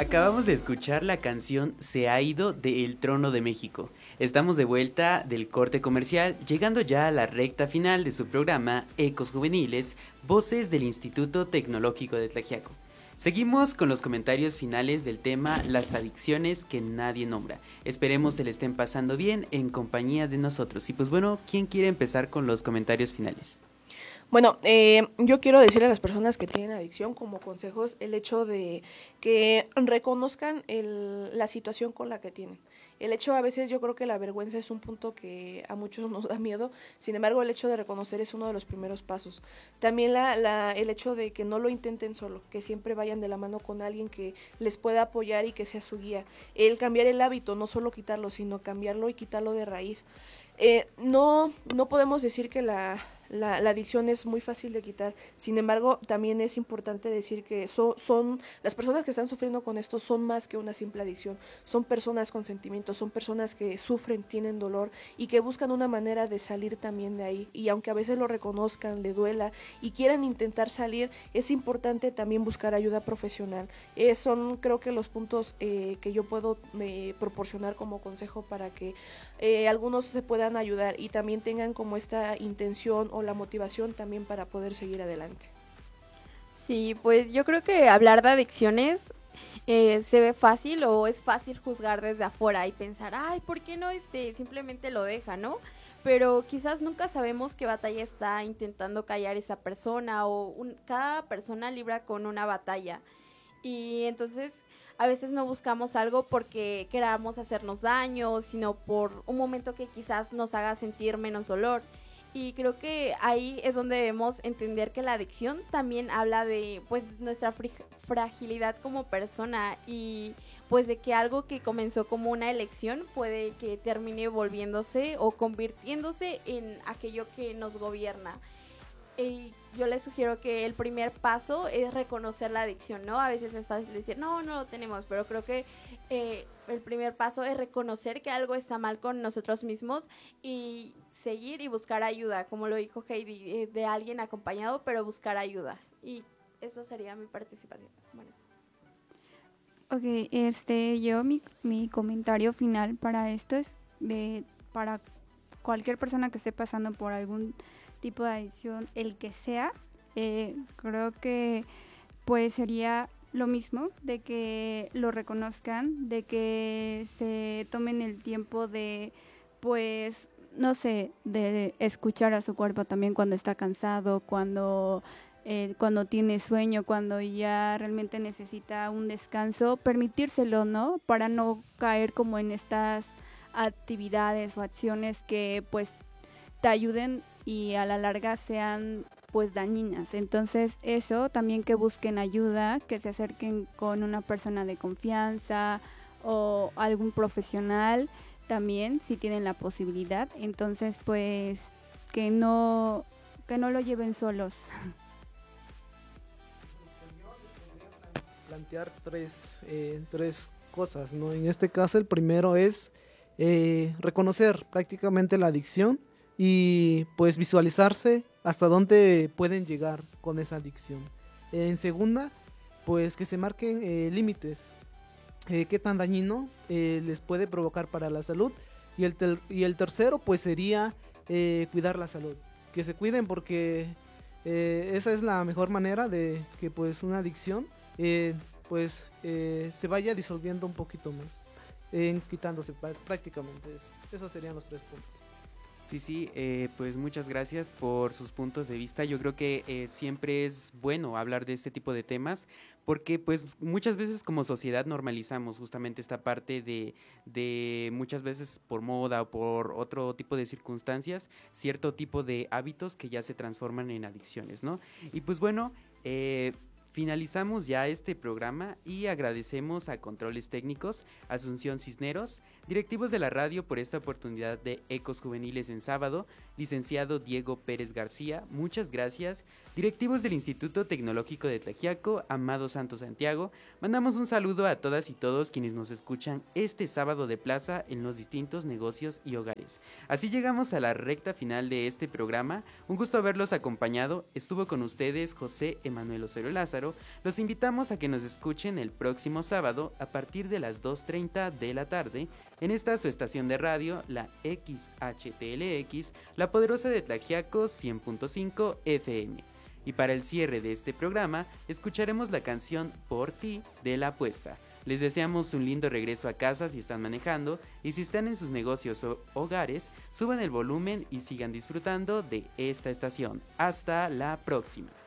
Acabamos de escuchar la canción Se ha ido de El Trono de México. Estamos de vuelta del corte comercial, llegando ya a la recta final de su programa Ecos Juveniles, Voces del Instituto Tecnológico de Tlaxiaco. Seguimos con los comentarios finales del tema Las adicciones que nadie nombra. Esperemos se le estén pasando bien en compañía de nosotros. Y pues bueno, ¿quién quiere empezar con los comentarios finales? Bueno, yo quiero decirle a las personas que tienen adicción como consejos el hecho de que reconozcan la situación con la que tienen. El hecho, a veces yo creo que la vergüenza es un punto que a muchos nos da miedo, sin embargo el hecho de reconocer es uno de los primeros pasos. También el hecho de que no lo intenten solo, que siempre vayan de la mano con alguien que les pueda apoyar y que sea su guía. El cambiar el hábito, no solo quitarlo, sino cambiarlo y quitarlo de raíz. No podemos decir que la adicción es muy fácil de quitar. Sin embargo, también es importante decir que son las personas que están sufriendo con esto son más que una simple adicción. Son personas con sentimientos, son personas que sufren, tienen dolor y que buscan una manera de salir también de ahí. Y aunque a veces lo reconozcan, le duela y quieran intentar salir, es importante también buscar ayuda profesional. Son creo que los puntos que yo puedo proporcionar como consejo para que algunos se puedan ayudar y también tengan como esta intención o la motivación también para poder seguir adelante. Sí, pues yo creo que hablar de adicciones se ve fácil o es fácil juzgar desde afuera y pensar, ay, ¿por qué no simplemente lo deja, no? Pero quizás nunca sabemos qué batalla está intentando callar esa persona o cada persona libra con una batalla. Y entonces a veces no buscamos algo porque queramos hacernos daño, sino por un momento que quizás nos haga sentir menos dolor. Y creo que ahí es donde debemos entender que la adicción también habla de pues nuestra fragilidad como persona y pues de que algo que comenzó como una elección puede que termine volviéndose o convirtiéndose en aquello que nos gobierna. Y yo les sugiero que el primer paso es reconocer la adicción, ¿no? A veces es fácil decir, no lo tenemos, pero creo que el primer paso es reconocer que algo está mal con nosotros mismos y seguir y buscar ayuda, como lo dijo Heidi, de alguien acompañado, pero buscar ayuda. Y eso sería mi participación. Bueno, Ok, mi comentario final para esto es para cualquier persona que esté pasando por algún tipo de adicción, el que sea, creo que pues sería lo mismo, de que lo reconozcan, de que se tomen el tiempo de, pues, no sé, de escuchar a su cuerpo también cuando está cansado, cuando tiene sueño, cuando ya realmente necesita un descanso, permitírselo, ¿no? Para no caer como en estas actividades o acciones que pues te ayuden y a la larga sean pues dañinas. Entonces eso, también que busquen ayuda, que se acerquen con una persona de confianza o algún profesional también si tienen la posibilidad. Entonces pues que no lo lleven solos. Plantear tres cosas, ¿no? En este caso el primero es reconocer prácticamente la adicción y pues visualizarse hasta dónde pueden llegar con esa adicción. En segunda, pues que se marquen límites, qué tan dañino les puede provocar para la salud. Y el tercero pues sería cuidar la salud, que se cuiden porque esa es la mejor manera de que pues una adicción se vaya disolviendo un poquito más, quitándose prácticamente eso. Esos serían los 3 puntos. Sí, pues muchas gracias por sus puntos de vista. Yo creo que siempre es bueno hablar de este tipo de temas porque pues muchas veces como sociedad normalizamos justamente esta parte de muchas veces por moda o por otro tipo de circunstancias, cierto tipo de hábitos que ya se transforman en adicciones, ¿no? Y pues bueno, finalizamos ya este programa y agradecemos a Controles Técnicos, Asunción Cisneros, directivos de la radio por esta oportunidad de Ecos Juveniles en sábado, licenciado Diego Pérez García, muchas gracias, directivos del Instituto Tecnológico de Tlaxiaco, Amado Santo Santiago, mandamos un saludo a todas y todos quienes nos escuchan este sábado de plaza en los distintos negocios y hogares. Así llegamos a la recta final de este programa. Un gusto haberlos acompañado. Estuvo con ustedes José Emanuel Osorio Lázaro. Los invitamos a que nos escuchen el próximo sábado a partir de las 2:30 de la tarde en esta su estación de radio, la XHTLX, La Poderosa de Tlaxiaco 100.5 FM. Y para el cierre de este programa, escucharemos la canción Por Ti de La Apuesta. Les deseamos un lindo regreso a casa si están manejando, y si están en sus negocios o hogares, suban el volumen y sigan disfrutando de esta estación. Hasta la próxima.